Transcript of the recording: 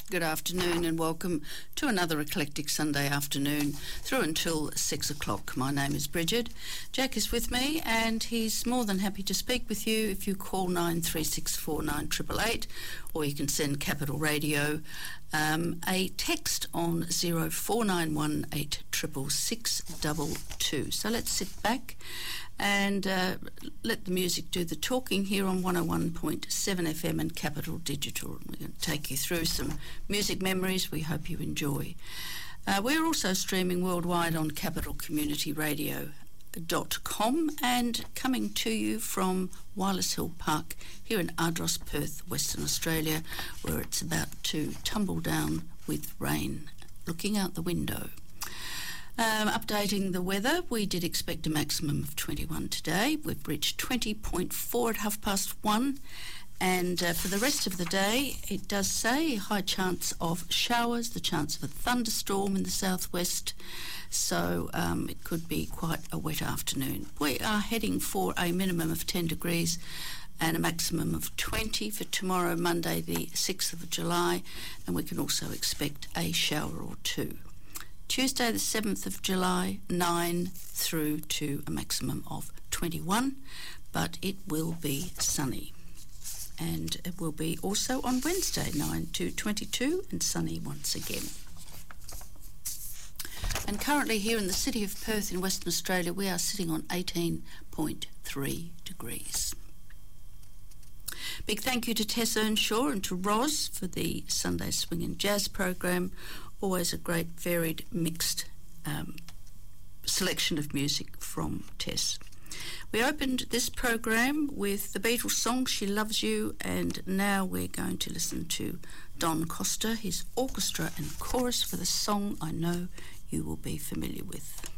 Good afternoon and welcome to another eclectic Sunday afternoon through until 6 o'clock. My name is Bridget. Jack is with me and he's more than happy to speak with you if you call 9364 9888, or you can send Capital Radio a text on 0491 866 So let's sit back and let the music do the talking here on 101.7 FM and Capital Digital. We're going to take you through some music memories we hope you enjoy. We're also streaming worldwide on capitalcommunityradio.com and coming to you from Wireless Hill Park here in Ardross, Perth, Western Australia, where it's about to tumble down with rain. Looking out the window. Updating the weather, we did expect a maximum of 21 today. We've reached 20.4 at 1:30, and for the rest of the day, it does say high chance of showers, the chance of a thunderstorm in the southwest, so it could be quite a wet afternoon. We are heading for a minimum of 10 degrees and a maximum of 20 for tomorrow, Monday the 6th of July, and we can also expect a shower or two. Tuesday the 7th of July, 9 through to a maximum of 21, but it will be sunny. And it will be also on Wednesday, 9 to 22, and sunny once again. And currently here in the city of Perth in Western Australia, we are sitting on 18.3 degrees. Big thank you to Tess Earnshaw and to Roz for the Sunday Swing and Jazz program. Always a great, varied, mixed selection of music from Tess. We opened this program with the Beatles song She Loves You, and now we're going to listen to Don Costa, his orchestra and chorus for the song I know you will be familiar with.